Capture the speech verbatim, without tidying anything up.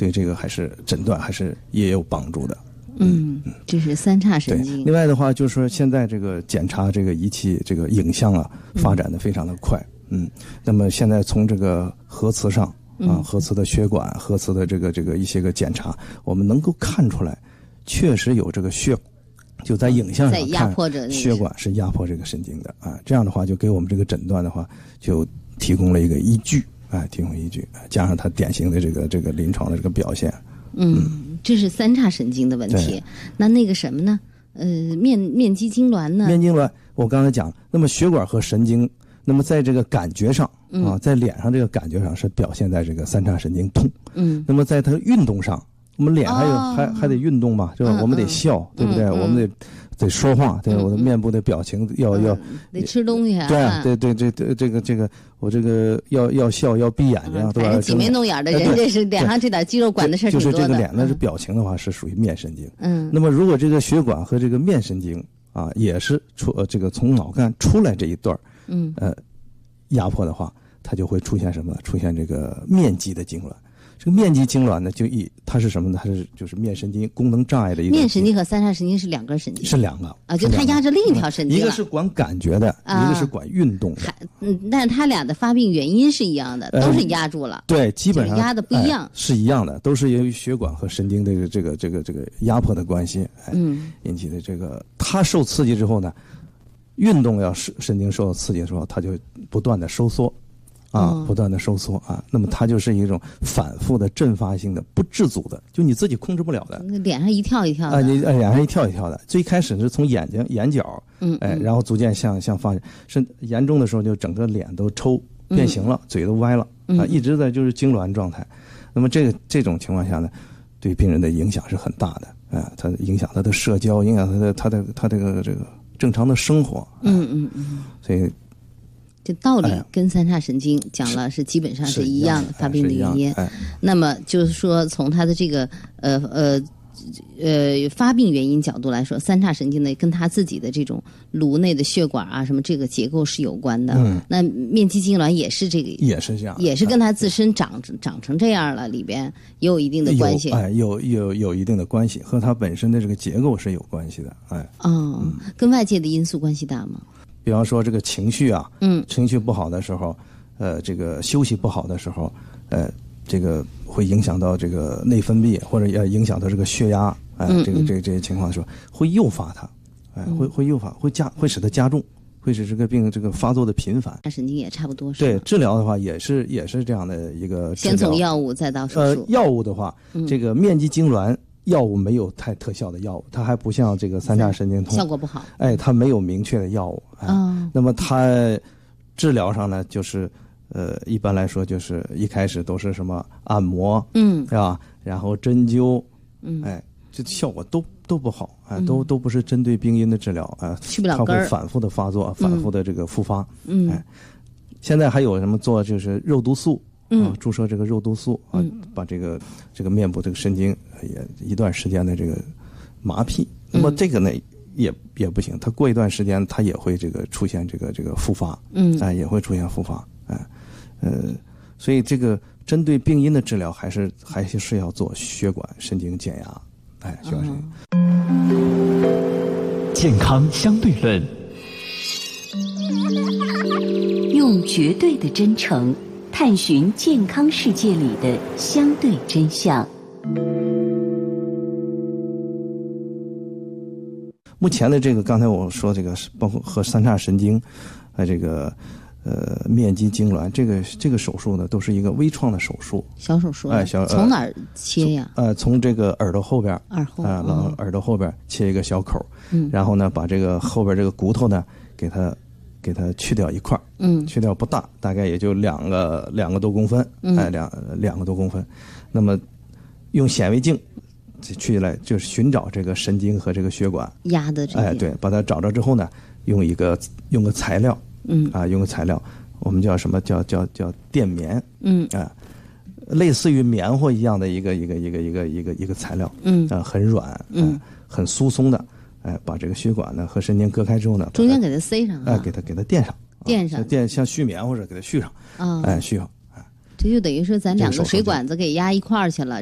对这个还是诊断还是也有帮助的。 嗯，这是三叉神经。 另外的话，就是说现在这个检查这个仪器这个影像啊，发展的非常的快。嗯，那么现在从这个核磁上啊，核磁的血管、核磁的这个这个一些个检查，我们能够看出来，确实有这个血。就在影像上看，血管是压迫这个神经的啊，这样的话就给我们这个诊断的话，就提供了一个依据，哎，提供依据，加上它典型的这个这个临床的这个表现。 嗯，嗯这是三叉神经的问题。那那个什么呢？呃，面面肌痉挛呢？ 面痉挛，我刚才讲，那么血管和神经，那么在这个感觉上啊，在脸上这个感觉上是表现在这个三叉神经痛。嗯，那么在它运动上。我们脸还有、哦、还还得运动嘛，是吧？嗯、我们得笑，嗯、对不对？嗯、我们得得说话，对、嗯、我的面部的表情要、嗯、要得吃东西啊， 对对对对，这个这个我这个要要笑，要闭眼睛， 嗯、 对吧？ 挤眉弄眼的人，这是脸上这点肌肉管的事儿挺多的。 就是这个脸，那是表情的话是属于面神经。嗯，那么如果这个血管和这个面神经啊，也是出呃这个从脑干出来这一段，嗯呃压迫的话，它就会出现什么？出现这个面肌的痉挛。这个面肌痉挛呢，就一它是什么呢？它是就是面神经功能障碍的一个。 面神经和三叉神经是两根神经。 是两个啊，就它压着另一条神经、 嗯。一个是管感觉的，啊、一个是管运动的。 嗯，但是它俩的发病原因是一样的，都是压住了。 呃、对，基本上压的不一样、 哎，是一样的，都是由于血管和神经的这个这个这个压迫的关系，哎，嗯，引起的这个。它受刺激之后呢，运动要是神经受到刺激的时候，它就不断的收缩。啊，不断的收缩啊，那么它就是一种反复的阵发性的、不自主的，就你自己控制不了的。 脸上一跳一跳的。 啊，你脸上一跳一跳的。最开始是从眼睛、眼角，嗯，哎，然后逐渐向向发展，是严重的时候就整个脸都抽变形了，嗯、嘴都歪了，啊，一直在就是痉挛状态。那么这个这种情况下呢，对病人的影响是很大的，啊，它影响他的社交，影响他的他的他这个这个正常的生活。 嗯嗯嗯。 所以。 这道理跟三叉神经讲了是基本上是一样的发病的原因。那么就是说，从它的这个呃呃呃发病原因角度来说，三叉神经呢跟它自己的这种颅内的血管啊什么这个结构是有关的。嗯，那面肌痉挛也是这个， 也是这样， 也是跟它自身长长成这样了，里边也有一定的关系。 哎，有有有一定的关系，和它本身的这个结构是有关系的。哎， 哦，嗯、跟外界的因素关系大吗？ 比方说这个情绪啊，嗯，情绪不好的时候，呃，这个休息不好的时候，呃，这个会影响到这个内分泌，或者要影响到这个血压，哎、呃，嗯嗯这个这个这些情况的时候，会诱发它，哎、呃，会会诱发，会加，会使它加重，会使这个病这个发作的频繁。 神经也差不多是。 对，治疗的话也是也是这样的一个治疗。 先从药物再到手术。 呃，药物的话，嗯、这个面肌痉挛。药物没有太特效的药物，它还不像这个三叉神经痛效果不好。 哎，它没有明确的药物。哎、哦。那么它治疗上呢，就是呃，一般来说就是一开始都是什么按摩，嗯，是吧？然后针灸，嗯，哎，这效果都都不好，哎，都、嗯、都不是针对病因的治疗，哎， 去不了根儿， 它会反复的发作，反复的这个复发，嗯，哎，现在还有什么做就是肉毒素。啊，注射这个肉毒素啊，嗯、把这个这个面部这个神经也一段时间的这个麻痹。那么这个呢，也也不行，它过一段时间它也会这个出现这个这个复发，嗯，哎，也会出现复发，哎，呃，所以这个针对病因的治疗还是还是要做血管神经减压，哎，血管神经。健康相对论， 用绝对的真诚。探寻健康世界里的相对真相。 目前的这个，刚才我说这个，包括和三叉神经，呃，这个呃面肌痉挛，这个这个手术呢，都是一个微创的手术， 小手术。 哎，小从哪儿切呀？ 呃，从这个耳朵后边， 耳后啊，然后耳朵后边切一个小口，嗯，然后呢，把这个后边这个骨头呢，给它。给它去掉一块，嗯，去掉不大，大概也就两个两个多公分，嗯、哎，两两个多公分。那么用显微镜去来就是寻找这个神经和这个血管压的这个， 哎，对，把它找着之后呢，用一个用个材料，嗯，啊，用个材料，我们叫什么叫叫叫电棉，嗯，啊，类似于棉花一样的一个一个一个一个一个一个材料，嗯，啊，很软，嗯、啊，很疏松的。哎，把这个血管呢和神经隔开之后呢， 中间给它塞上， 哎，给它给它垫上， 垫上， 垫像续棉或者给它续上，啊，哎，续上，哎， 这就等于说咱两个水管子给压一块儿去了。